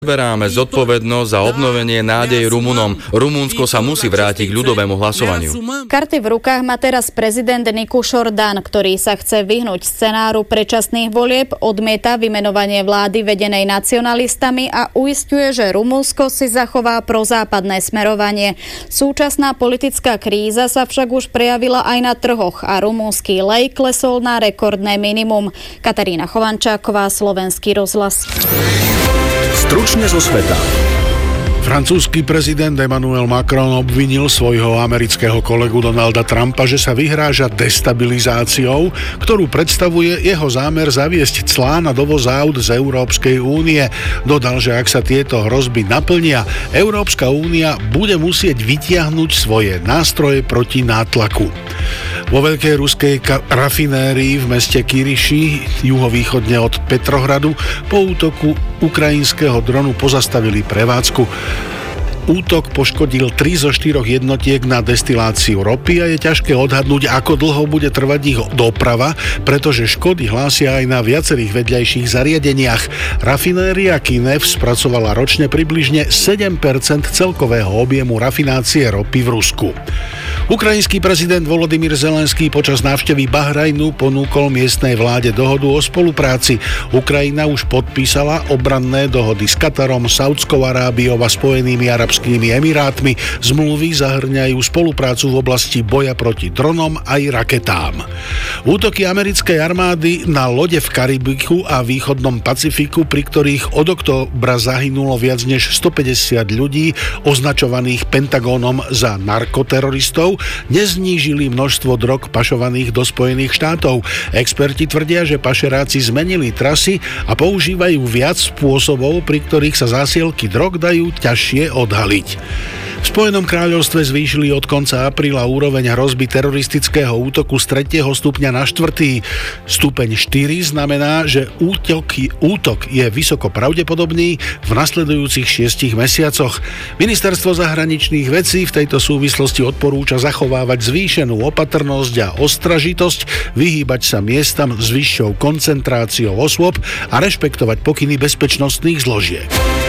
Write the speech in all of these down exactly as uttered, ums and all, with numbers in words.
Beráme zodpovednosť za obnovenie nádej Rumunom. Rumunsko sa musí vrátiť k ľudovému hlasovaniu. Karty v rukách má teraz prezident Nikušor Dan, ktorý sa chce vyhnúť scenáru predčasných volieb, odmieta vymenovanie vlády vedenej nacionalistami a uisťuje, že Rumunsko si zachová prozápadné smerovanie. Súčasná politická kríza sa však už prejavila aj na trhoch a rumunský lej klesol na rekordné minimum. Katarína Chovančáková, Slovenský rozhlas. Stručne zo sveta. Francúzsky prezident Emmanuel Macron obvinil svojho amerického kolegu Donalda Trumpa, že sa vyhráža destabilizáciou, ktorú predstavuje jeho zámer zaviesť clá na dovoz aut z Európskej únie. Dodal, že ak sa tieto hrozby naplnia, Európska únia bude musieť vytiahnuť svoje nástroje proti nátlaku. Vo veľkej ruskej ka- rafinérii v meste Kyriši, juhovýchodne od Petrohradu, po útoku ukrajinského dronu pozastavili prevádzku. Útok poškodil tri zo štyroch jednotiek na destiláciu ropy a je ťažké odhadnúť, ako dlho bude trvať ich doprava, pretože škody hlásia aj na viacerých vedľajších zariadeniach. Rafinéria Kynev spracovala ročne približne sedem percent celkového objemu rafinácie ropy v Rusku. Ukrajinský prezident Volodymyr Zelenský počas návštevy Bahrajnu ponúkol miestnej vláde dohodu o spolupráci. Ukrajina už podpísala obranné dohody s Katarom, Saudskou Arábiou a Spojenými arabskými emirátmi. Zmluvy zahrňajú spoluprácu v oblasti boja proti dronom aj raketám. Útoky americkej armády na lode v Karibiku a východnom Pacifiku, pri ktorých od októbra zahynulo viac než stopäťdesiat ľudí, označovaných Pentagónom za narkoteroristov, neznížili množstvo drog pašovaných do Spojených štátov. Experti tvrdia, že pašeráci zmenili trasy a používajú viac spôsobov, pri ktorých sa zásielky drog dajú ťažšie odhaliť. V Spojenom kráľovstve zvýšili od konca apríla úroveň hrozby teroristického útoku z tretieho stupňa na štvrtý. Stupeň štyri znamená, že útok, útok je vysoko pravdepodobný v nasledujúcich šiestich mesiacoch. Ministerstvo zahraničných vecí v tejto súvislosti odporúča zachovávať zvýšenú opatrnosť a ostražitosť, vyhýbať sa miestam s vyššou koncentráciou osôb a rešpektovať pokyny bezpečnostných zložiek.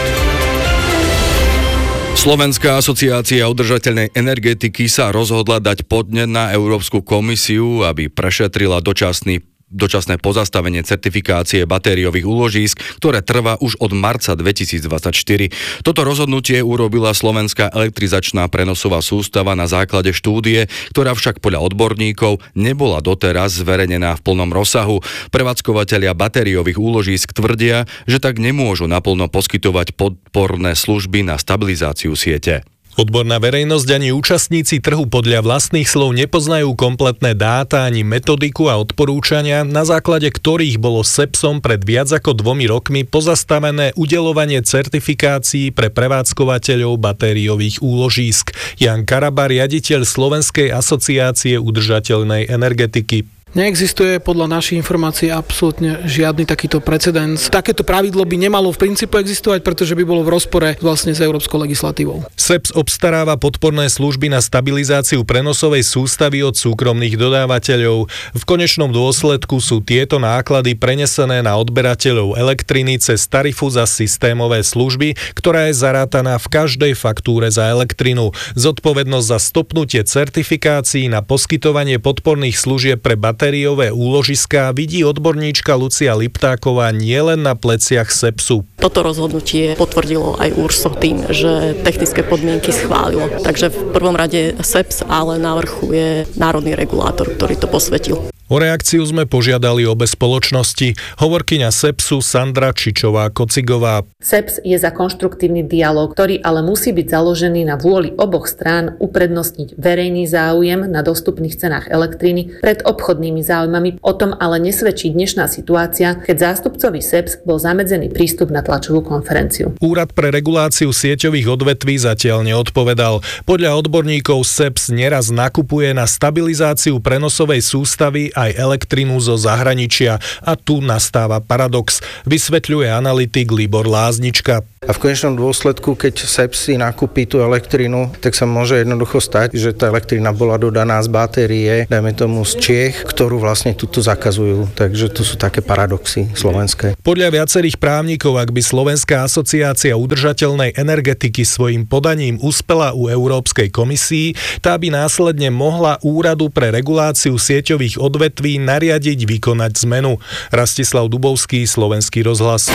Slovenská asociácia udržateľnej energetiky sa rozhodla dať podnet na Európsku komisiu, aby prešetrila dočasný dočasné pozastavenie certifikácie batériových úložísk, ktoré trvá už od marca dvetisícdvadsaťštyri. Toto rozhodnutie urobila Slovenská elektrizačná prenosová sústava na základe štúdie, ktorá však podľa odborníkov nebola doteraz zverejnená v plnom rozsahu. Prevádzkovatelia batériových úložísk tvrdia, že tak nemôžu naplno poskytovať podporné služby na stabilizáciu siete. Odborná verejnosť ani účastníci trhu podľa vlastných slov nepoznajú kompletné dáta ani metodiku a odporúčania, na základe ktorých bolo SEPSom pred viac ako dvomi rokmi pozastavené udeľovanie certifikácií pre prevádzkovateľov batériových úložísk. Jan Karaba, riaditeľ Slovenskej asociácie udržateľnej energetiky. Neexistuje podľa našich informácií absolútne žiadny takýto precedens. Takéto pravidlo by nemalo v princípe existovať, pretože by bolo v rozpore vlastne s európskou legislatívou. SEPS obstaráva podporné služby na stabilizáciu prenosovej sústavy od súkromných dodávateľov. V konečnom dôsledku sú tieto náklady prenesené na odberateľov elektriny cez tarifu za systémové služby, ktorá je zarátaná v každej faktúre za elektrinu. Zodpovednosť za stopnutie certifikácií na poskytovanie podporných služieb pre batériové batériové úložiská vidí odborníčka Lucia Liptáková nielen na pleciach SEPSu. Toto rozhodnutie potvrdilo aj URSO tým, že technické podmienky schválilo. Takže v prvom rade SEPS, ale na vrchu je národný regulátor, ktorý to posvetil. O reakciu sme požiadali obe spoločnosti. Hovorkyňa SEPSu Sandra Čičová-Kocigová. SEPS je za konštruktívny dialóg, ktorý ale musí byť založený na vôli oboch strán uprednostniť verejný záujem na dostupných cenách elektriny pred obchodnými záujmami. O tom ale nesvedčí dnešná situácia, keď zástupcovi SEPS bol zamedzený prístup na tlačovú konferenciu. Úrad pre reguláciu sieťových odvetví zatiaľ neodpovedal. Podľa odborníkov SEPS neraz nakupuje na stabilizáciu prenosovej sústavy a aj elektrinu zo zahraničia a tu nastáva paradox, vysvetľuje analytik Libor Láznička. A v konečnom dôsledku, keď es e pé si nakúpi tú elektrinu, tak sa môže jednoducho stať, že tá elektrina bola dodaná z batérie, dajme tomu z Čiech, ktorú vlastne tuto zakazujú. Takže tu sú také paradoxy slovenské. Podľa viacerých právnikov, ak by Slovenská asociácia udržateľnej energetiky svojim podaním uspela u Európskej komisii, tá by následne mohla Úradu pre reguláciu sieťových odvetví nariadiť vykonať zmenu. Rastislav Dubovský, Slovenský rozhlas.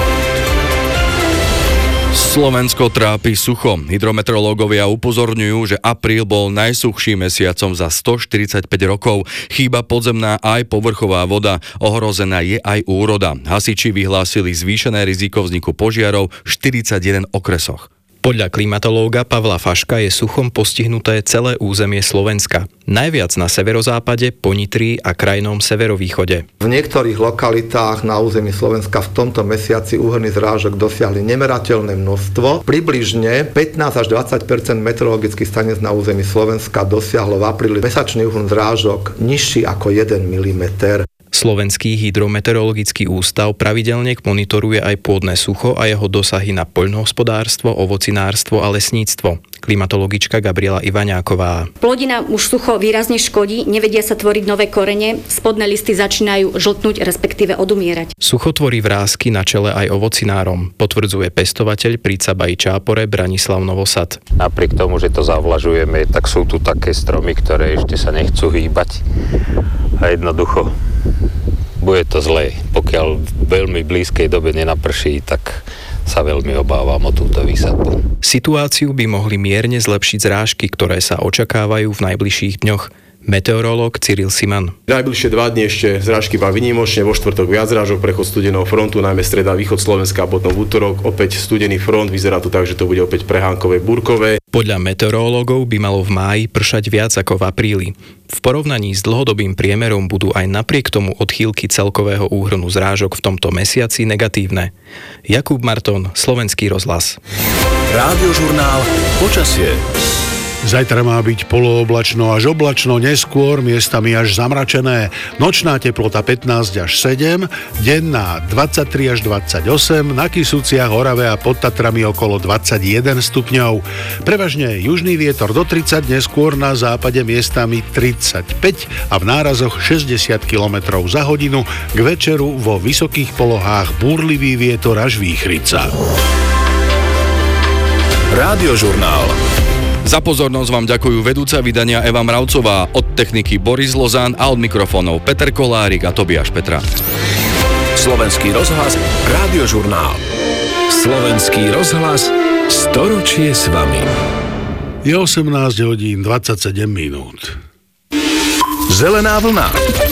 Slovensko trápi sucho. Hydrometeorológovia upozorňujú, že apríl bol najsuchším mesiacom za stoštyridsaťpäť rokov. Chýba podzemná aj povrchová voda. Ohrozená je aj úroda. Hasiči vyhlásili zvýšené riziko vzniku požiarov v štyridsaťjeden okresoch. Podľa klimatológa Pavla Faška je suchom postihnuté celé územie Slovenska. Najviac na severozápade, Ponitrí a krajnom severovýchode. V niektorých lokalitách na území Slovenska v tomto mesiaci úhrný zrážok dosiahli nemerateľné množstvo. Približne pätnásť až dvadsať percent meteorologických staníc na území Slovenska dosiahlo v apríli mesačný úhrný zrážok nižší ako jeden milimeter. Slovenský hydrometeorologický ústav pravidelne monitoruje aj pôdne sucho a jeho dosahy na poľnohospodárstvo, ovocinárstvo a lesníctvo. Klimatologička Gabriela Ivaňáková. Plodina už sucho výrazne škodí, nevedia sa tvoriť nové korene, spodné listy začínajú žltnúť, respektíve odumierať. Sucho tvorí vrásky na čele aj ovocinárom, potvrdzuje pestovateľ pri Cabaji Čápore Branislav Novosad. Napriek tomu, že to zavlažujeme, tak sú tu také stromy, ktoré ešte sa nechcú hýbať a jednoducho bude to zlé. Pokiaľ v veľmi blízkej dobe nenaprší, tak sa veľmi obávam o túto výsadbu. Situáciu by mohli mierne zlepšiť zrážky, ktoré sa očakávajú v najbližších dňoch. Meteorológ Cyril Siman. Najbližšie dva dni ešte zrážky iba výnimočne, vo štvrtok viac zrážok, prechod studeného frontu, najmä streda východ Slovenska a potom v útorok opäť studený front, vyzerá to tak, že to bude opäť prehánkové, búrkové. Podľa meteorológov by malo v máji pršať viac ako v apríli. V porovnaní s dlhodobým priemerom budú aj napriek tomu odchýlky celkového úhrnu zrážok v tomto mesiaci negatívne. Jakub Marton, Slovenský rozhlas. Rádiožurnál Počasie. Zajtra má byť polooblačno až oblačno, neskôr miestami až zamračené. Nočná teplota pätnásť až sedem, denná dvadsaťtri až dvadsaťosem, na Kysuciach, Orave a pod Tatrami okolo dvadsaťjeden stupňov. Prevažne južný vietor do tridsať, neskôr na západe miestami tridsaťpäť a v nárazoch šesťdesiat kilometrov za hodinu. K večeru vo vysokých polohách búrlivý vietor až výchrica. Rádiožurnál. Za pozornosť vám ďakujú vedúca vydania Eva Mravcová, od techniky Boris Lozán a od mikrofónov Peter Kolárik a Tobiáš Petra. Slovenský rozhlas, Rádiožurnál. Slovenský rozhlas, storočie s vami. Je osemnásť hodín dvadsaťsedem minút. Zelená vlna.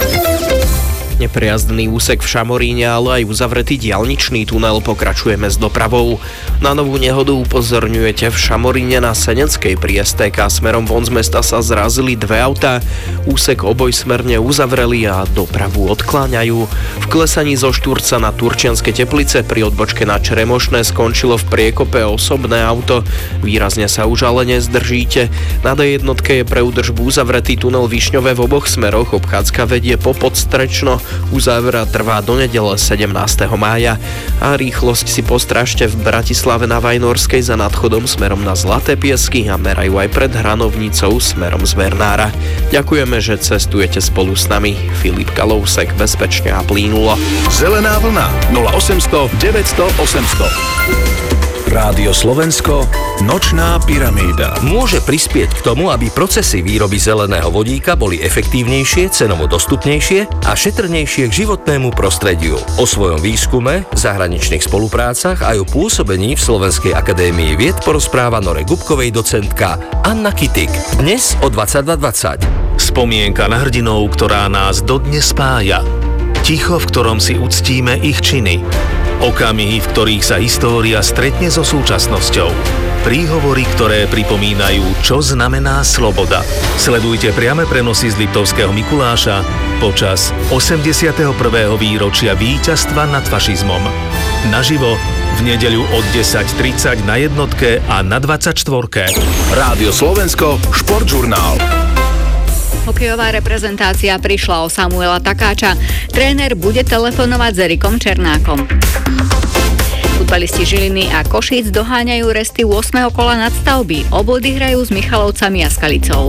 Neprejazdný úsek v Šamoríne, ale aj uzavretý diaľničný tunel pokračujeme s dopravou. Na novú nehodu upozorňujete v Šamoríne na Seneckej pri es té ká smerom von z mesta sa zrazili dve autá. Úsek obojsmerne uzavreli a dopravu odkláňajú. V klesaní zo Štúrca na Turčianske Teplice pri odbočke na Čremošné skončilo v priekope osobné auto. Výrazne sa už ale nezdržíte. Na dé jednotke je pre údržbu uzavretý tunel Višňové v oboch smeroch. Obchádzka vedie po Podstrečno. Uzávera trvá do nedele sedemnásteho mája a rýchlosť si postražte v Bratislave na Vajnorskej za nadchodom smerom na Zlaté Piesky a merajú aj pred Hranovnicou smerom z Vernára. Ďakujeme, že cestujete spolu s nami. Filip Kalousek, bezpečne a plynulo. Zelená vlna nula osemsto deväťsto osemsto. Rádio Slovensko, nočná pyramída. Môže prispieť k tomu, aby procesy výroby zeleného vodíka boli efektívnejšie, cenovo dostupnejšie a šetrnejšie k životnému prostrediu. O svojom výskume, zahraničných spoluprácach a o pôsobení v Slovenskej akadémii vied porozpráva Nore Gubkovej docentka Anna Kitik. Dnes o dvadsaťdva dvadsať. Spomienka na hrdinov, ktorá nás dodnes spája. Ticho, v ktorom si uctíme ich činy. Okamihy, v ktorých sa história stretne so súčasnosťou. Príhovory, ktoré pripomínajú, čo znamená sloboda. Sledujte priame prenosy z Liptovského Mikuláša počas osemdesiateho prvého výročia víťazstva nad fašizmom. Naživo v nedeľu od desať tridsať na jednotke a na dvadsaťštvorke. Rádio Slovensko, športžurnál. Hokejová reprezentácia prišla o Samuela Takáča. Tréner bude telefonovať s Erikom Černákom. Futbalisti Žiliny a Košíc doháňajú resty ôsmeho kola nadstavby. Obody hrajú s Michalovcami a Skalicou.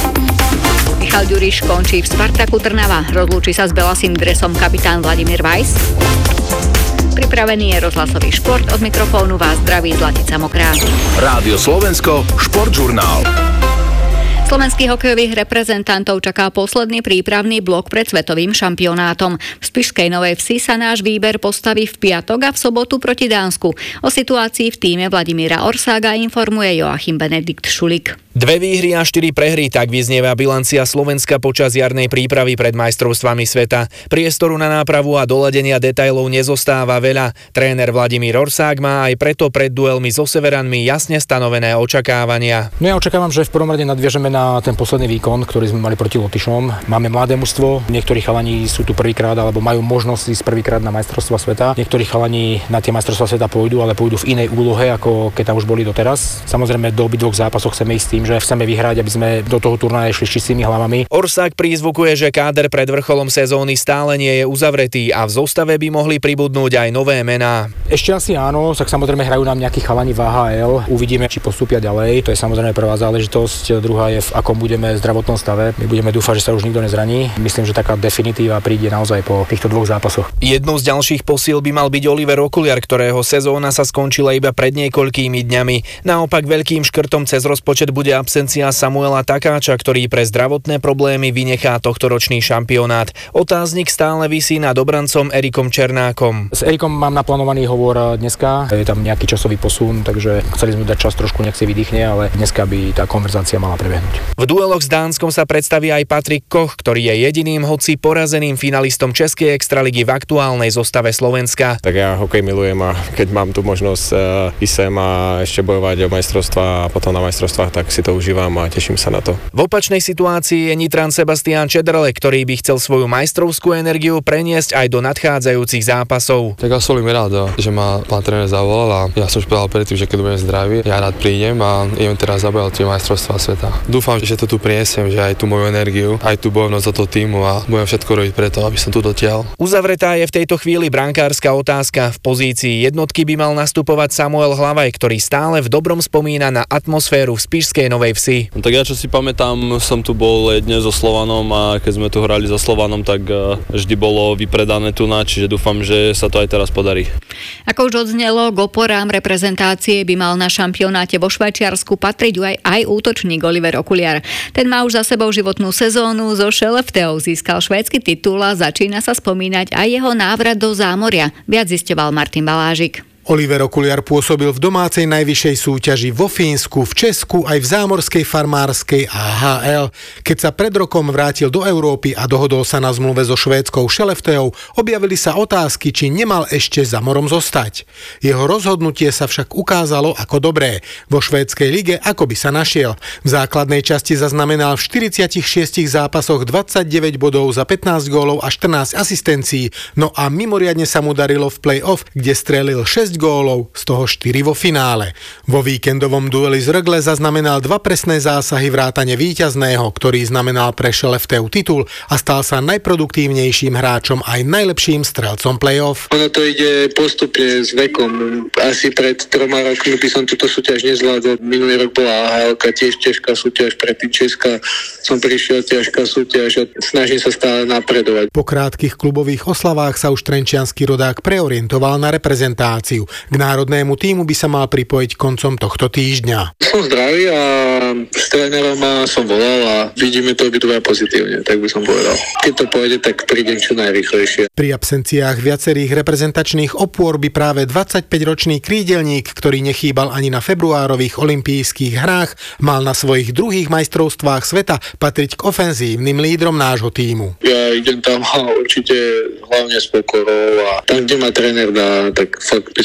Michal Ďuriš končí v Spartaku Trnava. Rozlúči sa s belasým dresom kapitán Vladimír Weiss. Pripravený je rozhlasový šport. Od mikrofónu vás zdraví Zlatica Mokrá. Rádio Slovensko, športžurnál. Slovenských hokejových reprezentantov čaká posledný prípravný blok pred svetovým šampionátom. V Spišskej Novej Vsi sa náš výber postaví v piatok a v sobotu proti Dánsku. O situácii v tíme Vladimíra Orsága informuje Joachim Benedikt Šulik. Dve výhry a štyri prehry, tak vyznieva bilancia Slovenska počas jarnej prípravy pred majstrovstvami sveta. Priestoru na nápravu a doladenia detailov nezostáva veľa. Tréner Vladimír Orsák má aj preto pred duelmi so Severanmi jasne stanovené očakávania. No ja očakávam, že v prvom rade nadviažeme na ten posledný výkon, ktorý sme mali proti Lotyšom. Máme mladé mužstvo, niektorí chalani sú tu prvýkrát alebo majú možnosť ísť prvýkrát na majstrovstvá sveta. Niektorí chalani na tie majstrovstvá sveta pôjdu, ale pôjdu v inej úlohe, ako keď tam už boli doteraz. Samozrejme do obidvoch zápasov chceme ísť tým, že chceme vyhrať, aby sme do toho turnaja išli s čistými hlavami. Orsák prizvukuje, že káder pred vrcholom sezóny stále nie je uzavretý a v zostave by mohli pribudnúť aj nové mená. Ešte asi áno, tak samozrejme hrajú nám nejakí chalani v á há el. Uvidíme, či postúpia ďalej. To je samozrejme prvá záležitosť. Druhá je, v akom budeme zdravotnom stave. My budeme dúfať, že sa už nikto nezraní. Myslím, že taká definitíva príde naozaj po týchto dvoch zápasoch. Jednou z ďalších posíl by mal byť Oliver Okuliar, ktorého sezóna sa skončila iba pred niekoľkými dňami. Naopak veľkým škrtom cez rozpočet bude absencia Samuela Takáča, ktorý pre zdravotné problémy vynechá tohtoročný šampionát. Otáznik stále visí nad obrancom Erikom Černákom. S Erikom mám naplánovaný hovor dneska. Je tam nejaký časový posun, takže chceli sme dať čas trošku, nech si vydýchne, ale dneska by tá konverzácia mala prebehnúť. V dueloch s Dánskom sa predstaví aj Patrik Koch, ktorý je jediným, hoci porazeným finalistom Českej extraligy v aktuálnej zostave Slovenska. Tak ja hokej milujem a keď mám tu možnosť uh, ísť sem a ešte bojovať o majstrovstvá a potom na majstrovstvách, tak si to užívam a teším sa na to. V opačnej situácii je Nitran Sebastián Čederle, ktorý by chcel svoju majstrovskú energiu preniesť aj do nadchádzajúcich zápasov. Tak ja som veľmi rád, že ma pán tréner zavolal a ja som už povedal predtým, že keď budem zdravý, ja rád prídem a idem teraz zabojať tie majstrovstvá sveta. Dúfam, že to tu priniesiem, že aj tú moju energiu, aj tú bojovnosť do toho týmu a budem všetko robiť preto, aby som tu dotiahol. Uzavretá je v tejto chvíli brankárska otázka. V pozícii jednotky by mal nastupovať Samuel Hlavaj, ktorý stále v dobrom spomína na atmosféru v Spišskej Novej Vsi. No, tak ja čo si pamätám, som tu bol dnes so Slovanom a keď sme tu hrali so Slovanom, tak vždy bolo vypredané tu na, čiže dúfam, že sa to aj teraz podarí. Ako už odznelo, k oporám reprezentácie by mal na šampionáte vo Švajčiarsku patriť aj, aj útočník Oliver Okuliar. Ten má už za sebou životnú sezónu, so Skellefteou získal švédsky titul a začína sa spomínať aj jeho návrat do zámoria. Viac zisťoval Martin Balážik. Oliver Okuliar pôsobil v domácej najvyššej súťaži vo Fínsku, v Česku aj v zámorskej farmárskej á há el. Keď sa pred rokom vrátil do Európy a dohodol sa na zmluve so švédskou Skellefteou, objavili sa otázky, či nemal ešte za morom zostať. Jeho rozhodnutie sa však ukázalo ako dobré. Vo švédskej lige ako by sa našiel. V základnej časti zaznamenal v štyridsiatich šiestich zápasoch dvadsaťdeväť bodov za pätnásť gólov a štrnásť asistencií, no a mimoriadne sa mu darilo v play-off, kde strelil šesť gólov, z toho štyri vo finále. Vo víkendovom dueli z Rögle zaznamenal dva presné zásahy vrátane víťazného, ktorý znamenal pre Skellefteau titul a stal sa najproduktívnejším hráčom aj najlepším strelcom play-off. Ono to ide postupne s vekom. Asi pred troma rokmi by som túto súťaž nezvládol. Minulý rok bola á há elka, tiež ťažká súťaž, predtým Česká som prišiel ťažká súťaž a snažím sa stále napredovať. Po krátkych klubových oslavách sa už trenčiansky rodák preorientoval na reprezentáciu. K národnému tímu by sa mal pripojiť koncom tohto týždňa. Som zdravý a s trénerom som volal a vidíme to obidva pozitívne, tak by som povedal. Keď to pôjde, tak prídem čo najrýchlejšie. Pri absenciách viacerých reprezentačných opôr by práve dvadsaťpäťročný krídelník, ktorý nechýbal ani na februárových olympijských hrách, mal na svojich druhých majstrovstvách sveta patriť k ofenzívnym lídrom nášho tímu. Ja idem tam určite hlavne s pokorou a tam, kde ma tréner dá, tak fakt by som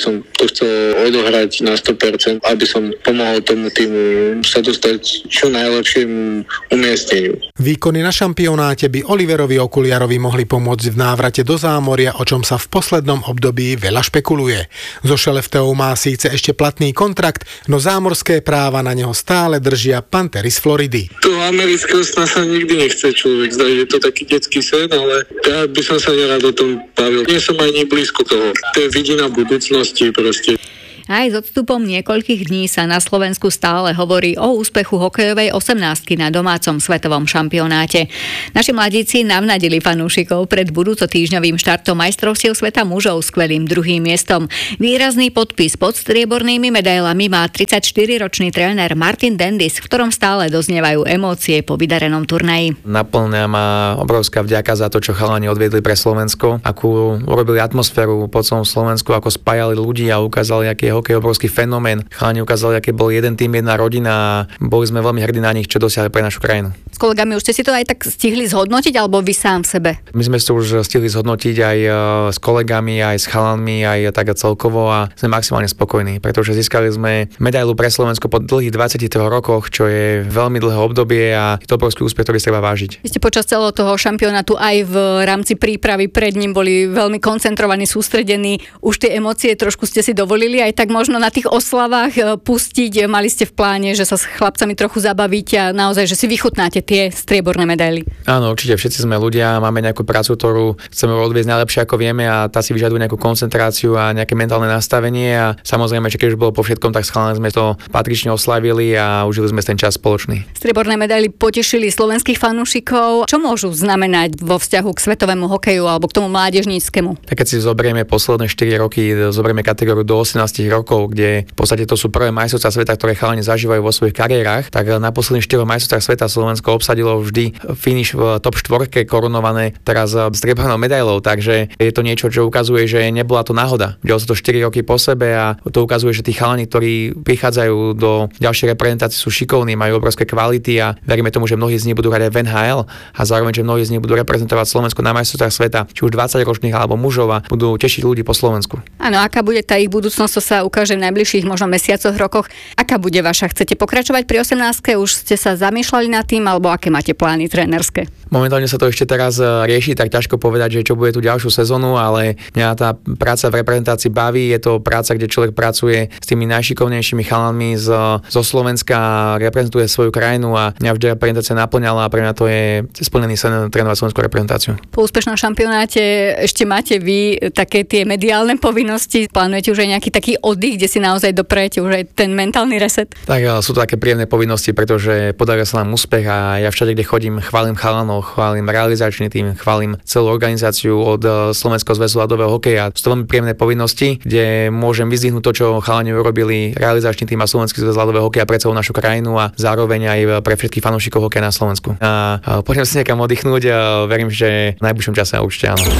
som to chcel odohrať na sto percent, aby som pomohol tomu týmu sa dostať čo najlepšiemu umiestneniu. Výkony na šampionáte by Oliverovi Okuliarovi mohli pomôcť v návrate do zámoria, o čom sa v poslednom období veľa špekuluje. So Šelefteou má síce ešte platný kontrakt, no zámorské práva na neho stále držia Pantery z Floridy. To amerického sna sa nikdy nechce človek zdať, že to taký detský sen, ale ja by som sa nerad o tom bavil. Nie som ani blízko toho. To je vidina budúcnosti proste. Aj s odstupom niekoľkých dní sa na Slovensku stále hovorí o úspechu hokejovej osemnástky na domácom svetovom šampionáte. Naši mladíci navnadili fanúšikov pred budúcotýždňovým štartom majstrovstiev sveta mužov skvelým druhým miestom. Výrazný podpis pod striebornými medailami má tridsaťštyriročný tréner Martin Dendis, v ktorom stále doznievajú emócie po vydarenom turnaji. Naplňa ma obrovská vďaka za to, čo chalani odviedli pre Slovensko, akú urobili atmosféru po celom Slovensku, ako spájali ľudí a ukázali, aký je hokej obrovský fenomén. Chalani ukázali, aké bol jeden tým, jedna rodina a boli sme veľmi hrdí na nich, čo dosiahli pre našu krajinu. S kolegami už ste si to aj tak stihli zhodnotiť, alebo vy sám v sebe? My sme si to už stihli zhodnotiť aj s kolegami, aj s chalanmi, aj tak celkovo a sme maximálne spokojní, pretože získali sme medailu pre Slovensko po dlhých dvadsiatich troch rokoch, čo je veľmi dlhé obdobie a je to obrovský úspech, ktorý sa treba vážiť. Vy ste počas celého toho šampionátu aj v rámci prípravy pred ním boli veľmi koncentrovaní, sústredení. Už tie emócie trošku ste si dovolili aj tak možno na tých oslavách pustiť. Mali ste v pláne, že sa s chlapcami trochu zabavíte a naozaj, že si vychutnáte tie strieborné medaily. Áno, určite všetci sme ľudia, máme nejakú prácu, ktorú chceme odviesť najlepšie ako vieme a tá si vyžaduje nejakú koncentráciu a nejaké mentálne nastavenie a samozrejme, že keď už bolo po všetkom, tak s chalami sme to patrične oslavili a užili sme ten čas spoločný. Strieborné medaily potešili slovenských fanúšikov. Čo môžu znamenať vo vzťahu k svetovému hokeju alebo k tomu mládežníckemu? Tak keď si zoberieme posledné štyri roky, zoberieme kategóriu do osemnásť rokov, kde v podstate to sú prvé majstrovstvá sveta, ktoré chalani zažívajú vo svojich kariérach, tak na posledných štyroch majstrovstvách sveta Slovensko obsadilo vždy finish v top štvorke, korunované teraz striebornou medailou, takže je to niečo, čo ukazuje, že nebola to náhoda. Dialo sa to štyri roky po sebe a to ukazuje, že tí chalani, ktorí prichádzajú do ďalšej reprezentácie, sú šikovní, majú obrovské kvality a veríme tomu, že mnohí z nich budú hrať aj v en há el a zároveň, že mnohí z nich budú reprezentovať Slovensko na majstrovstvách sveta, či už dvadsaťročných alebo mužov a budú tešiť ľudí po Slovensku. Áno, aká bude tá ich budúcnosť, to sa ukáže v najbližších možno mesiacoch, rokoch. Aká bude vaša? Chcete pokračovať pri osemnástke? Už ste sa zamýšľali nad tým, alebo aké máte plány trénerské? Momentálne sa to ešte teraz rieši, tak ťažko povedať, že čo bude tú ďalšiu sezónu, ale mňa tá práca v reprezentácii baví. Je to práca, kde človek pracuje s tými najšikovnejšími chalanmi z, zo Slovenska, reprezentuje svoju krajinu a mňa vždy reprezentácia naplňala a pre mňa to je splnený sen trénovať slovenskú reprezentáciu. Po úspešnom šampionáte ešte máte vy také tie mediálne povinnosti? Plánujete už aj nejaký taký oddych, kde si naozaj doprejete už aj ten mentálny reset? Tak sú to také príjemné povinnosti, pretože podaril sa nám úspech a ja všade, kde chodím, chválim chalanov, chválim realizačný tým, chválim celú organizáciu od Slovenského zväzu ľadového hokeja. Sú to veľmi príjemné povinnosti, kde môžem vyzdvihnúť to, čo chalani urobili, realizačný tým a Slovenský zväz ľadového hokeja pre celú našu krajinu a zároveň aj pre všetkých fanúšikov hokeja na Slovensku. A, a poďme si niekam oddychnúť a verím, že v najbližšom čase určite áno.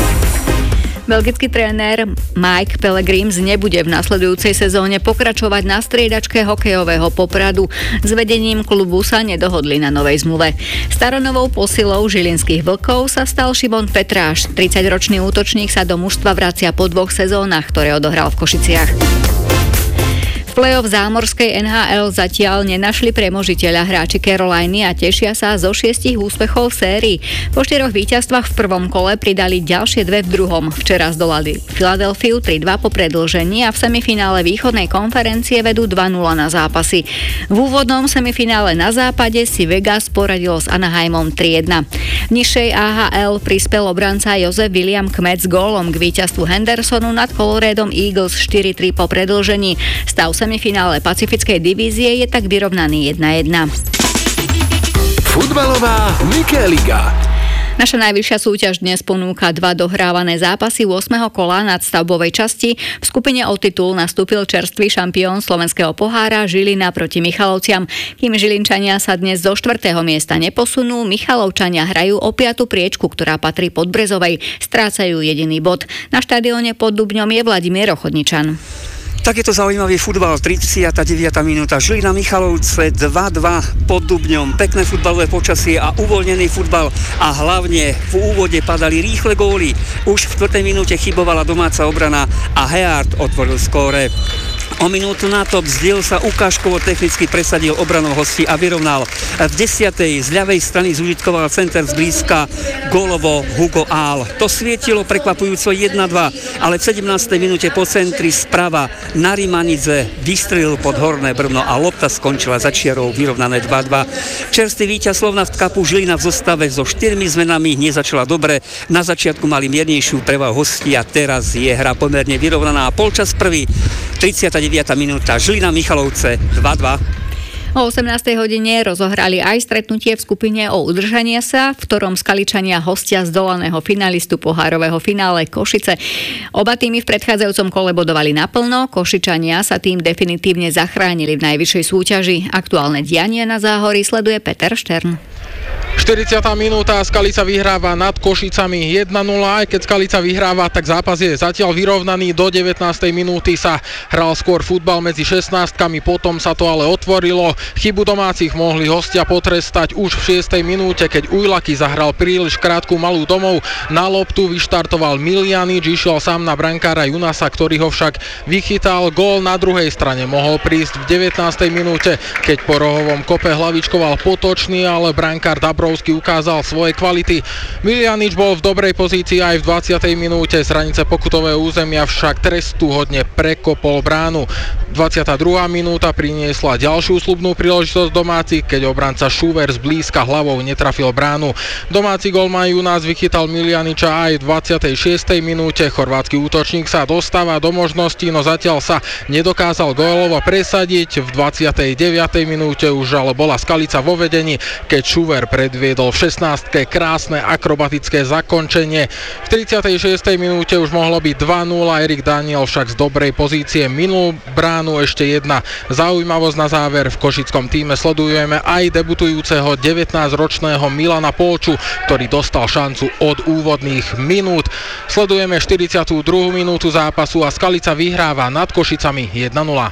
Belgický tréner Mike Pellegrims nebude v nasledujúcej sezóne pokračovať na striedačke hokejového Popradu. S vedením klubu sa nedohodli na novej zmluve. Staronovou posilou žilinských vlkov sa stal Šimon Petráš. tridsaťročný útočník sa do mužstva vracia po dvoch sezónach, ktoré odohral v Košiciach. V play-off zámorskej en há el zatiaľ nenašli premožiteľa hráči Caroliny a tešia sa zo šiestich úspechov v sérii. Po štyroch víťazstvách v prvom kole pridali ďalšie dve v druhom. Včera zdolali Filadelfiu tri dva po predĺžení a v semifinále východnej konferencie vedú dva nula na zápasy. V úvodnom semifinále na západe si Vegas poradilo s Anaheimom tri jedna. V nižšej á há el prispel obranca Jozef William Kmet s gólom k víťazstvu Hendersonu nad Coloradom Eagles štyri tri po predĺžení. Stav v semifinále Pacifickej divízie je tak vyrovnaný jedna jedna. Futbalová Mikéliga. Naša najvyššia súťaž dnes ponúka dva dohrávané zápasy ôsmeho kola nadstavbovej časti. V skupine o titul nastúpil čerstvý šampión slovenského pohára Žilina proti Michalovciam. Kým Žilinčania sa dnes zo štvrtého miesta neposunú, Michalovčania hrajú o piatu priečku, ktorá patrí Podbrezovej. Strácajú jediný bod. Na štadióne pod Dubňom je Vladimír Ochodničan. Tak je to zaujímavý futbal, tridsiata deviata minúta, Žilina Michalovce dva dva pod Dubňom, pekné futbalové počasie a uvoľnený futbal a hlavne v úvode padali rýchle góly. Už v štvrtej minúte chybovala domáca obrana a Heard otvoril skóre. O minútu na to Bzdil sa ukážkovo technicky presadil obranou hostí a vyrovnal. V desiatej z ľavej strany zužitkoval center zblízka gólovo Hugo Áhl. To svietilo prekvapujúco jedna dva, ale v sedemnástej minúte po centri sprava Narimanidze vystrelil pod horné brvno a lopta skončila za čiarou vyrovnané dva dva. Čerstvý víťaz Slovnaft Cupu Žilina v zostave so štyrmi zmenami nezačala dobre. Na začiatku mali miernejšiu prevahu hostí a teraz je hra pomerne vyrovnaná. Polčas prvý, tridsiata deviata minúta, Žilina Michalovce dva dva. O osemnástej hodine rozohrali aj stretnutie v skupine o udržanie sa, v ktorom Skaličania hostia zdolaného finalistu pohárového finále Košice. Oba týmy v predchádzajúcom kole bodovali naplno, Košičania sa tým definitívne zachránili v najvyššej súťaži. Aktuálne dianie na Záhorí sleduje Peter Štern. štyridsiata minúta, Skalica vyhráva nad Košicami jeden nula, aj keď Skalica vyhráva, tak zápas je zatiaľ vyrovnaný. Do devätnástej minúty sa hral skôr futbal medzi šestnáctkami, potom sa to ale otvorilo. Chybu domácich mohli hostia potrestať už v šiestej minúte, keď Ujlaky zahral príliš krátku malú domov. Na loptu vyštartoval Miljanič, išiel sám na brankára Junasa, ktorý ho však vychytal. Gól na druhej strane mohol prísť v devätnástej minúte, keď po rohovom kope hlavičkoval Potočný, ale brankár Dabrovský ukázal svoje kvality. Miljanič bol v dobrej pozícii aj v dvadsiatej minúte, z hranice pokutového územia však trestuhodne prekopol bránu. dvadsiata druhá minúta priniesla ďalšiu sľubnú príležitosť domácich, keď obranca Šúver zblízka hlavou netrafil bránu. Domáci golman Junas vychytal Miljaniča aj v dvadsiatej šiestej minúte. Chorvátsky útočník sa dostáva do možností, no zatiaľ sa nedokázal gólovo presadiť. V dvadsiatej deviatej minúte už ale bola Skalica vo vedení, keď Šúver predviedol v šestnástke krásne akrobatické zakončenie. V tridsiatej šiestej minúte už mohlo byť dva nula, Erik Daniel však z dobrej pozície minul bránu. Ešte jedna zaujímavosť na záver, v košickom týme sledujeme aj debutujúceho devätnásťročného Milana Polču, ktorý dostal šancu od úvodných minút. Sledujeme štyridsiatu druhú minútu zápasu a Skalica vyhráva nad Košicami jeden nula.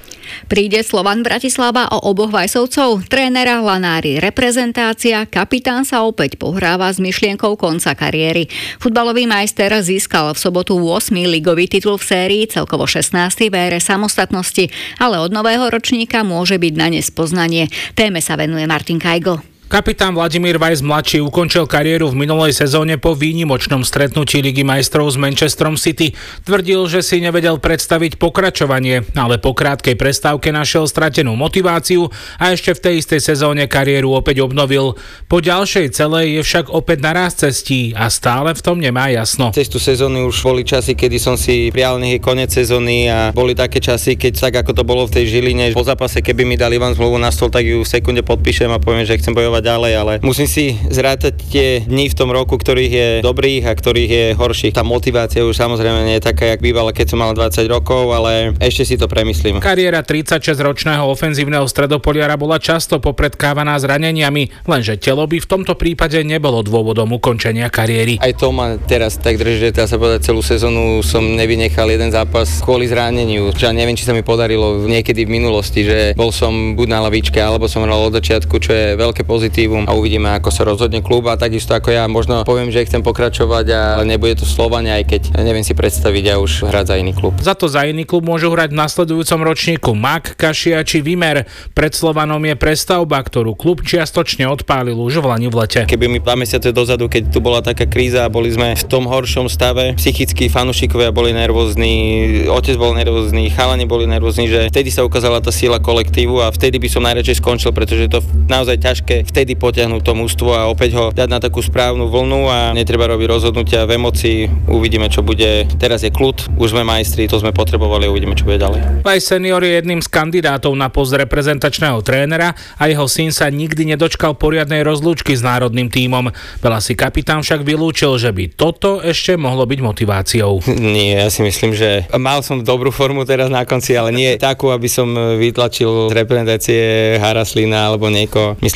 Príde Slovan Bratislava o oboch Vajsovcov, trénera Lanári reprezentácia, kapitán sa opäť pohráva s myšlienkou konca kariéry. Futbalový majster získal v sobotu ôsmy ligový titul v sérii, celkovo šestnásty v ére samostatnosti, ale od nového ročníka môže byť na nespoznanie. Téme sa venuje Martin Kajgl. Kapitán Vladimír Weiss mladší ukončil kariéru v minulej sezóne po výnimočnom stretnutí Ligy majstrov s Manchesterom City. Tvrdil, že si nevedel predstaviť pokračovanie, ale po krátkej prestávke našiel stratenú motiváciu a ešte v tej istej sezóne kariéru opäť obnovil. Po ďalšej celej je však opäť naraz cestí a stále v tom nemá jasno. Cez tú sezónu už boli časy, kedy som si prijal nech je koniec sezóny a boli také časy, keď tak ako to bolo v tej Žiline, po zápase keby mi dali vám zmluvu na stôl, tak ju v sekunde podpíšem a poviem, že chcem bojovať ďalej, ale musím si zrátať tie dni v tom roku, ktorých je dobrých a ktorých je horších. Tá motivácia už samozrejme nie je taká, jak bývala, keď som mal dvadsať rokov, ale ešte si to premyslím. Kariéra tridsaťšesťročného ofenzívneho stredopoliara bola často popredkávaná zraneniami, lenže telo by v tomto prípade nebolo dôvodom ukončenia kariéry. Aj to ma teraz tak drží, že dá sa povedať, celú sezónu som nevynechal jeden zápas kvôli zraneniu. Čo ja neviem, či sa mi podarilo niekedy v minulosti, že bol som buď na lavičke, alebo som hral od začiatku, čo je veľké pozitívum. A uvidíme, ako sa rozhodne klub a takisto ako ja možno poviem, že chcem pokračovať, ale nebude to Slovania, aj keď neviem si predstaviť ja už hrať za iný klub. Za to za iný klub môžu hrať v nasledujúcom ročníku Mak, Kašia či Vimer. Pred Slovanom je prestavba, ktorú klub čiastočne odpálil už v lani v lete. Keby mi dva mesiace dozadu, keď tu bola taká kríza a boli sme v tom horšom stave, psychickí fanúšikovia boli nervózni, otec bol nervózny, chalani boli nervózni, že vtedy sa ukázala tá sila kolektívu a vtedy by som najradšej skončil, pretože je to naozaj ťažké vtedy potiahnuť to mužstvo a opäť ho dať na takú správnu vlnu a netreba robiť rozhodnutia v emócii. Uvidíme, čo bude. Teraz je kľud, už sme majstri, to sme potrebovali a uvidíme, čo bude ďalej. Weiss senior je jedným z kandidátov na post reprezentačného trénera a jeho syn sa nikdy nedočkal poriadnej rozlúčky s národným tímom. Veľa si kapitán však vylúčil, že by toto ešte mohlo byť motiváciou. Nie, ja si myslím, že mal som dobrú formu teraz na konci, ale nie takú, aby som vytlačil z reprezentácie Haraslina alebo niekoho. Myslím si, že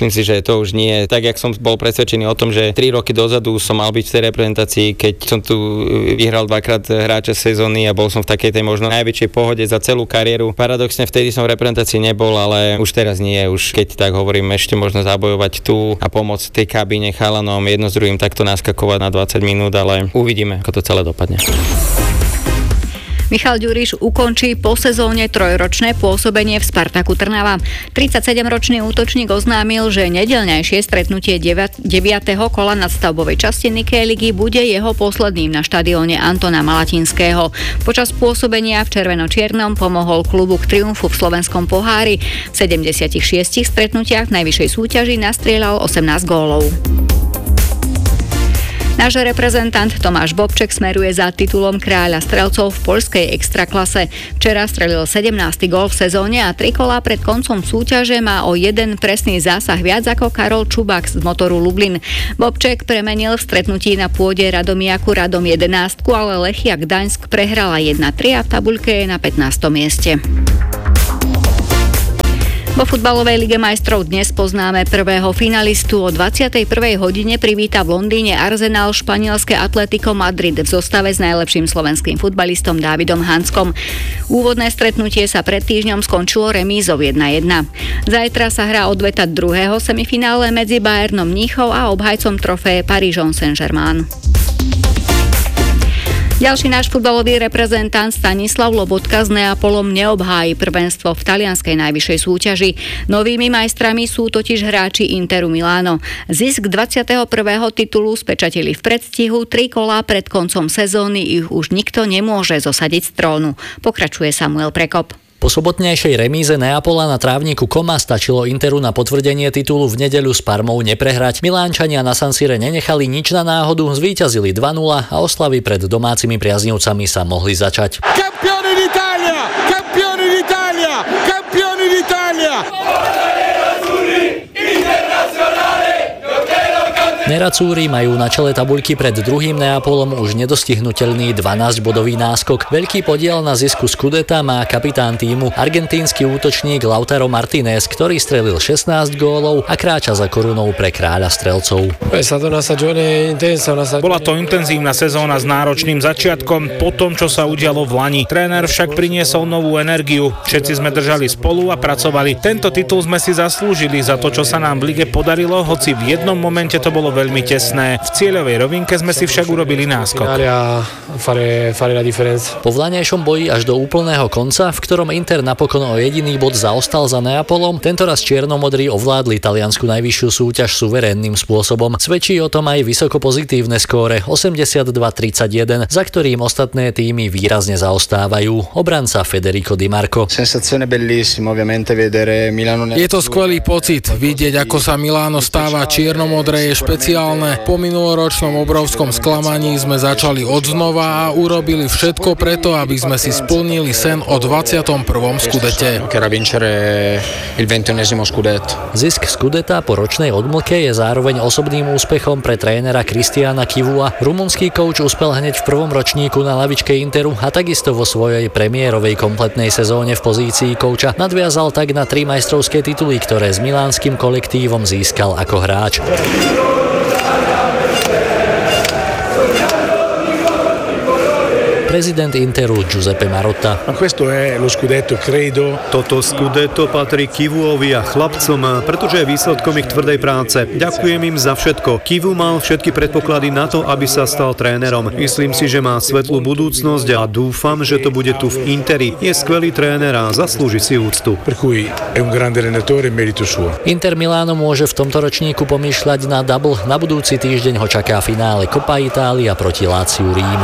to už nie. Tak, jak som bol presvedčený o tom, že tri roky dozadu som mal byť v tej reprezentácii, keď som tu vyhral dvakrát hráča sezóny a bol som v takej tej možno najväčšej pohode za celú kariéru. Paradoxne vtedy som v reprezentácii nebol, ale už teraz nie. Už keď tak hovorím, ešte možno zabojovať tu a pomôcť tej kabíne chalanom jedno s druhým takto naskakovať na dvadsať minút, ale uvidíme, ako to celé dopadne. Michal Ďuriš ukončí po sezóne trojročné pôsobenie v Spartaku Trnava. tridsaťsedemročný útočník oznámil, že nedeľnejšie stretnutie deviateho kola nadstavbovej časti Nikej ligy bude jeho posledným na štadióne Antona Malatinského. Počas pôsobenia v červeno-čiernom pomohol klubu k triumfu v slovenskom pohári. V sedemdesiatich šiestich stretnutiach v najvyššej súťaži nastrieľal osemnásť gólov. Náš reprezentant Tomáš Bobček smeruje za titulom kráľa strelcov v poľskej extraklase. Včera strelil sedemnásty gól v sezóne a trikolá pred koncom súťaže má o jeden presný zásah viac ako Karol Čubak z Motoru Lublin. Bobček premenil v stretnutí na pôde Radomiaku Radom jedenástku, ale Lechia Gdaňsk prehrala jedna tri a v tabuľke je na pätnástom mieste. Vo futbalovej lige majstrov dnes poznáme prvého finalistu. O dvadsiatej prvej hodine privíta v Londýne Arsenal španielske Atletico Madrid v zostave s najlepším slovenským futbalistom Dávidom Hanskom. Úvodné stretnutie sa pred týždňom skončilo remízou jedna jedna. Zajtra sa hrá odveta druhého semifinále medzi Bayernom Mníchov a obhajcom trofeje Parížom Saint-Germain. Ďalší náš futbalový reprezentant Stanislav Lobotka s Neapolom neobhájí prvenstvo v talianskej najvyššej súťaži. Novými majstrami sú totiž hráči Interu Miláno. Zisk dvadsiateho prvého titulu spečatili v predstihu, tri kolá pred koncom sezóny ich už nikto nemôže zosadiť z trónu. Pokračuje Samuel Prekop. Po sobotnejšej remíze Neapola na trávniku Koma stačilo Interu na potvrdenie titulu v nedeľu s Parmou neprehrať. Milánčania na San Sire nenechali nič na náhodu, zvíťazili dva nula a oslavy pred domácimi priaznivcami sa mohli začať. Campioni d'Italia! Campioni d'Italia! Campioni d'Italia! Nerazzurri majú na čele tabuľky pred druhým Neapolom už nedostihnutelný dvanásťbodový náskok. Veľký podiel na zisku Scudetta má kapitán tímu, argentínsky útočník Lautaro Martinez, ktorý strelil šestnásť gólov a kráča za korunou pre kráľa strelcov. Bola to intenzívna sezóna s náročným začiatkom, po tom, čo sa udialo v lani. Tréner však priniesol novú energiu. Všetci sme držali spolu a pracovali. Tento titul sme si zaslúžili za to, čo sa nám v lige podarilo, hoci v jednom momente to bolo veľmi tesné. V cieľovej rovinke sme si však urobili náskok. Po vlanejšom boji až do úplného konca, v ktorom Inter napokon o jediný bod zaostal za Neapolom, tentoraz čiernomodrí ovládli taliansku najvyššiu súťaž suverénnym spôsobom. Svedčí o tom aj vysoko pozitívne skóre osemdesiatdva tridsaťjeden, za ktorým ostatné týmy výrazne zaostávajú. Obranca Federico Di Marco. Je to skvelý pocit vidieť, ako sa Milano stáva čiernomodré, je špeciálne. Po minuloročnom obrovskom sklamaní sme začali odznova a urobili všetko preto, aby sme si splnili sen o dvadsiatom prvom skudete. Zisk skudeta po ročnej odmlke je zároveň osobným úspechom pre trénera Cristiana Chivua. Rumunský kouč uspel hneď v prvom ročníku na lavičke Interu a takisto vo svojej premiérovej kompletnej sezóne v pozícii kouča nadviazal tak na tri majstrovské tituly, ktoré s milánskym kolektívom získal ako hráč. Prezident Interu Giuseppe Marotta. Toto skudetto patrí Kivuovi a chlapcom, pretože je výsledkom ich tvrdej práce. Ďakujem im za všetko. Kivu mal všetky predpoklady na to, aby sa stal trénerom. Myslím si, že má svetlú budúcnosť a dúfam, že to bude tu v Interi. Je skvelý tréner a zaslúži si úctu. Inter Milano môže v tomto ročníku pomýšľať na double. Na budúci týždeň ho čaká finále Coppa Italia proti Láciu Rím.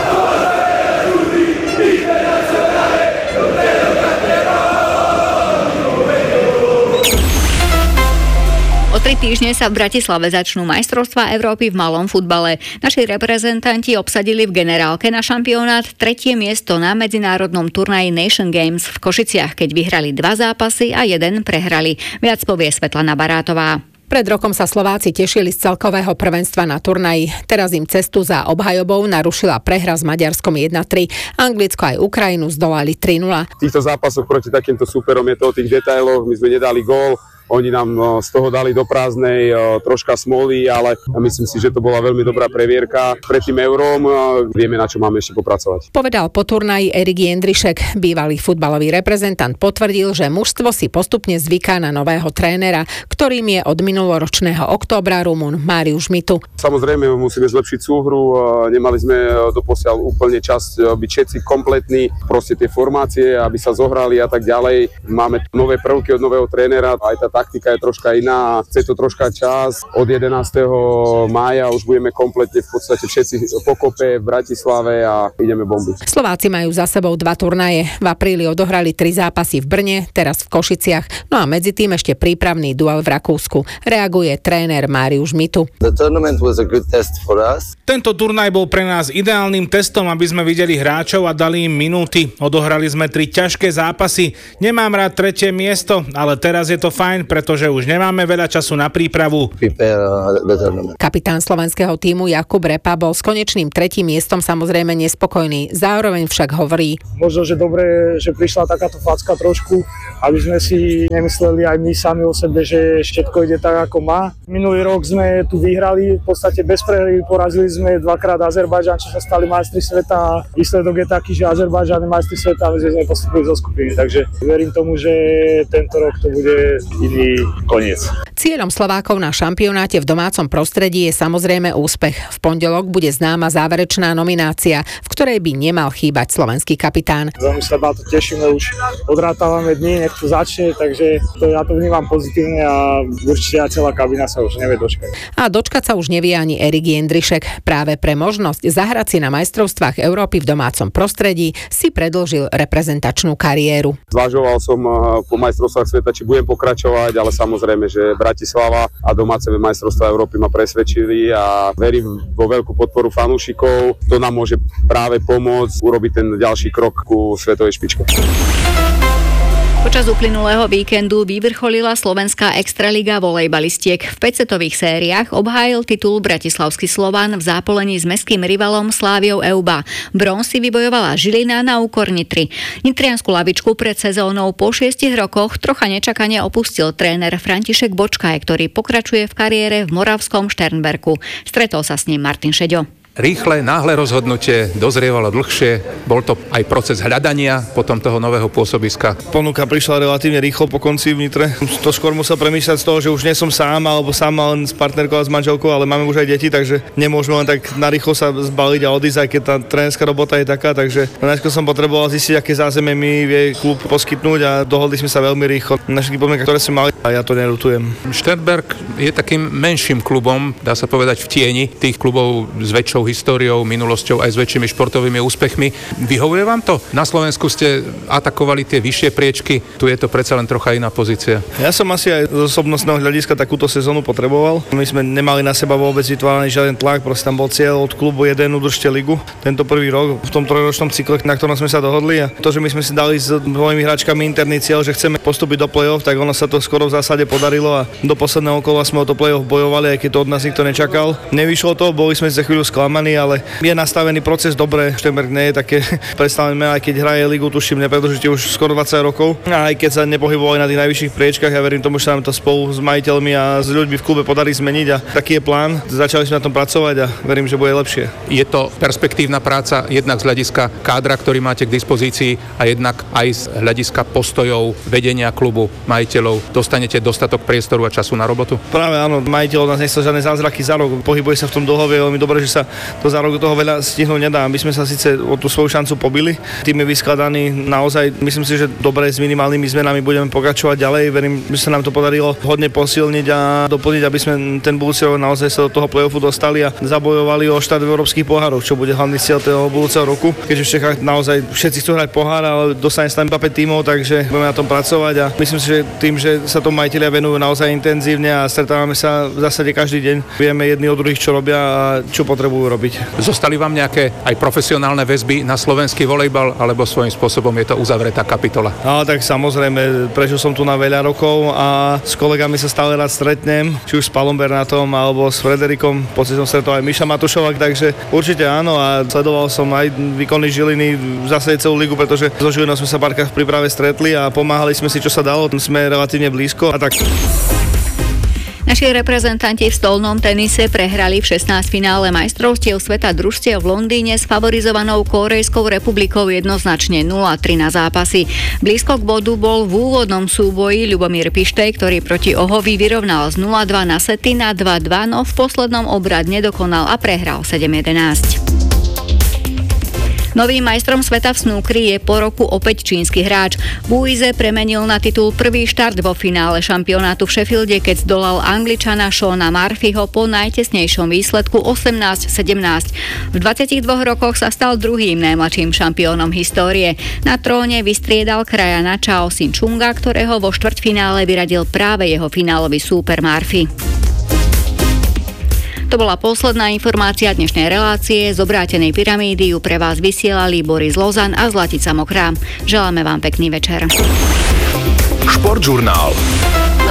O tri týždne sa v Bratislave začnú majstrovstvá Európy v malom futbale. Naši reprezentanti obsadili v generálke na šampionát tretie miesto na medzinárodnom turnaji Nation Games v Košiciach, keď vyhrali dva zápasy a jeden prehrali. Viac povie Svetlana Barátová. Pred rokom sa Slováci tešili z celkového prvenstva na turnaji. Teraz im cestu za obhajobou narušila prehra s Maďarskom jedna tri. Anglicko aj Ukrajinu zdolali tri nula. V týchto zápasoch proti takýmto súperom je to o tých detailoch. My sme nedali gól. Oni nám z toho dali do prázdnej troška smoly, ale myslím si, že to bola veľmi dobrá previerka pred tým eurom. Vieme, na čo máme ešte popracovať. Povedal po turnaji Erik Jendrišek. Bývalý futbalový reprezentant potvrdil, že mužstvo si postupne zvyká na nového trénera, ktorým je od minuloročného októbra Rumun Máriuš Mitu. Samozrejme musíme zlepšiť súhru. Nemali sme doposiaľ úplne čas byť všetci kompletní. Proste tie formácie, aby sa zohrali a tak ďalej. Máme nové prvky od nového trénera. Aj tá taktika je troška iná. Chce to troška čas. Od jedenásteho mája už budeme kompletne v podstate všetci pokope v Bratislave a ideme bomby. Slováci majú za sebou dva turnaje. V apríli odohrali tri zápasy v Brne, teraz v Košiciach. No a medzi tým ešte prípravný duel v Rakúsku. Reaguje tréner Máriuš Mitu. Tento turnaj bol pre nás ideálnym testom, aby sme videli hráčov a dali im minúty. Odohrali sme tri ťažké zápasy. Nemám rád tretie miesto, ale teraz je to fajn, pretože už nemáme veľa času na prípravu. Kapitán slovenského tímu Jakub Repa bol s konečným tretím miestom samozrejme nespokojný. Zároveň však hovorí: Možno, že dobre, že prišla takáto facka trošku, aby sme si nemysleli aj my sami o sebe, že všetko ide tak, ako má. Minulý rok sme tu vyhrali, v podstate bez prehry, porazili sme dvakrát Azerbajdžan, čo sa stali majstri sveta a výsledok je taký, že Azerbajdžan je majstri sveta a my sme postupili zo skupiny, takže verím tomu, že tento rok to bude iný koniec. Cieľom Slovákov na šampionáte v domácom prostredí je samozrejme úspech. V pondelok bude známa záverečná nominácia, v ktorej by nemal chýbať slovenský kapitán. Veľmi sa na to tešíme, už odrátávame dni, nech to začne, takže to ja to vnímam pozitívne a určite celá kabína sa už nevie dočkať. A dočkať sa už nevie ani Erik Jendrišek. Práve pre možnosť zahrať si na majstrovstvách Európy v domácom prostredí si predĺžil reprezentačnú kariéru. Zvažoval som po majstrovstvách sveta, či budem pokračovať, ale samozrejme, že Bratislava a domáce majstrovstvá Európy ma presvedčili a verím vo veľkú podporu fanúšikov. To nám môže práve pomôcť urobiť ten ďalší krok ku svetovej špičke. Počas uplynulého víkendu vyvrcholila slovenská extraliga volejbalistiek. V päťsetových sériách obhájil titul bratislavský Slovan v zápolení s mestským rivalom Sláviou Euba. Bronz si vybojovala Žilina na úkor Nitry. Nitriansku lavičku pred sezónou po šiestich rokoch trocha nečakane opustil tréner František Bočkaj, ktorý pokračuje v kariére v moravskom Šternberku. Stretol sa s ním Martin Šeďo. Rýchle, náhle rozhodnutie, dozrievalo dlhšie, bol to aj proces hľadania potom toho nového pôsobiska. Ponuka prišla relatívne rýchlo po konci v Nitre. To skôr musel premýšľať z toho, že už nie som sám, alebo sám len s partnerkou a s manželkou, ale máme už aj deti, takže nemôžeme len tak narýchlo sa zbaliť a odísť, aj keď tá trénerská robota je taká, takže najskôr som potreboval zistiť, aké zázemie mi vie klub poskytnúť a dohodli sme sa veľmi rýchlo na všetky podmienky, ktoré sme mali a ja to neľutujem. Šternberk je takým menším klubom, dá sa povedať v tieni tých klubov s väčšou históriou, minulosťou aj s väčšími športovými úspechmi. Vyhovuje vám to? Na Slovensku ste atakovali tie vyššie priečky, tu je to predsa len trocha iná pozícia. Ja som asi aj z osobnostného hľadiska takúto sezónu potreboval. My sme nemali na seba vôbec vytváraný žiaden tlak, proste tam bol cieľ od klubu jeden udržte ligu. Tento prvý rok v tom trojročnom cykle, na ktorom sme sa dohodli a to, že my sme si dali s mojimi hráčkami interný cieľ, že chceme postúpiť do play-off, tak ono sa to skoro v zásade podarilo a do posledného kola sme o to play-off bojovali, aj keď to od nás nikto nečakal. Nevyšlo to, boli sme za chvíľu sklamaní, ale je nastavený proces dobre. Šternberk nie je také predstavené, aj keď hraje ligu, tuším, nepredĺžite už skoro dvadsať rokov. A aj keď sa nepohybovali na tých najvyšších priečkach, ja verím tomu, že sa nám to spolu s majiteľmi a s ľuďmi v klube podarí zmeniť a taký je plán. Začali sme na tom pracovať a verím, že bude lepšie. Je to perspektívna práca jednak z hľadiska kádra, ktorý máte k dispozícii a jednak aj z hľadiska postojov vedenia klubu, majiteľov. Dostanete dostatok priestoru a času na robotu? Práve áno, majiteľ od nás nechcel žiadne zázraky za rok. Pohybuje sa v tom dlho, je veľmi dobré, že sa to za rok do toho veľa stihnúť nedá. My sme sa síce o tú svoju šancu pobili. Tým je vyskladaný naozaj, myslím si, že dobre s minimálnymi zmenami budeme pokračovať ďalej. Verím, že sa nám to podarilo hodne posilniť a doplniť, aby sme ten budúci rok naozaj sa do toho play-offu dostali a zabojovali o štart v európskych pohároch, čo bude hlavný cieľ toho budúceho roku. Keďže v Čechách naozaj všetci chcú hrať pohár, ale dostane sa tam iba päť tímov, takže budeme na tom pracovať a myslím si, že tým, že sa tomu majitelia venujú naozaj intenzívne a stretávame sa v zásade každý deň, vieme jedni od druhých, čo robia a čo potrebujú robiť. robiť. Zostali vám nejaké aj profesionálne väzby na slovenský volejbal, alebo svojím spôsobom je to uzavretá kapitola? No tak samozrejme, prežil som tu na veľa rokov a s kolegami sa stále rád stretnem, či už s Palom Bernatom alebo s Frederikom, pocit som stretol aj Miša Matušovák, takže určite áno a sledoval som aj výkony Žiliny v zásade celú ligu, pretože so Žilinou sme sa párkrát v príprave stretli a pomáhali sme si, čo sa dalo, sme relatívne blízko a tak. Naši reprezentanti v stolnom tenise prehrali v šestnásťfinále majstrovstiev sveta družstiev v Londýne s favorizovanou Kórejskou republikou jednoznačne nula tri na zápasy. Blízko k bodu bol v úvodnom súboji Ľubomír Pištej, ktorý proti Ohovi vyrovnal z nula dva na sety na dva dva, no v poslednom obrad nedokonal a prehral sedem jedenásť. Novým majstrom sveta v snúkri je po roku opäť čínsky hráč. Buize premenil na titul prvý štart vo finále šampionátu v Sheffielde, keď zdolal Angličana Seana Murphyho po najtesnejšom výsledku osemnásť sedemnásť. V dvadsiatich dvoch rokoch sa stal druhým najmladším šampiónom histórie. Na tróne vystriedal krajana Chao Sin Chunga, ktorého vo štvrťfinále vyradil práve jeho finálový súper Murphy. To bola posledná informácia dnešnej relácie. Z obrátenej pyramídy ju pre vás vysielali Boris Lozan a Zlatica Mokrá. Želáme vám pekný večer. Športžurnál.